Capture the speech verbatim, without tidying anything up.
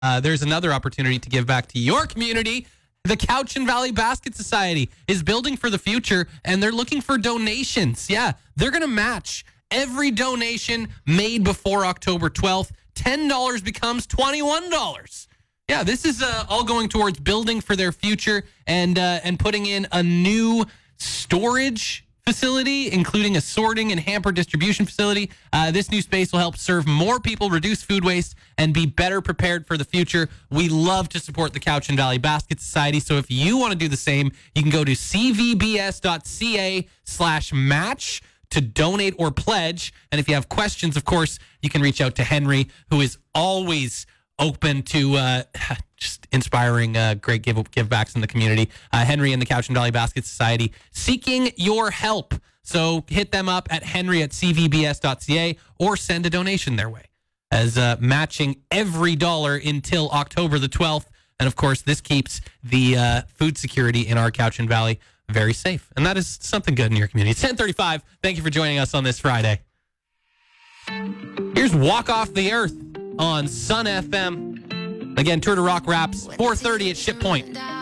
Uh, there's another opportunity to give back to your community. The Cowichan Valley Basket Society is building for the future, and they're looking for donations. Yeah, they're going to match every donation made before October twelfth. ten dollars becomes twenty-one dollars. Yeah, this is uh, all going towards building for their future and uh, and putting in a new storage facility, including a sorting and hamper distribution facility. Uh, this new space will help serve more people, reduce food waste, and be better prepared for the future. We love to support the Cowichan Valley Basket Society, so if you want to do the same, you can go to cvbs.ca slash match to donate or pledge. And if you have questions, of course, you can reach out to Henry, who is always open to uh, just inspiring uh, great give give backs in the community. Uh, Henry and the Cowichan Valley Basket Society seeking your help. So hit them up at henry at cvbs.ca or send a donation their way, as uh, matching every dollar until October the twelfth. And of course, this keeps the uh, food security in our Cowichan Valley very safe. And that is something good in your community. It's ten thirty-five. Thank you for joining us on this Friday. Here's Walk Off the Earth on Sun F M. Again, Tour de Rock wraps four thirty at Ship Point.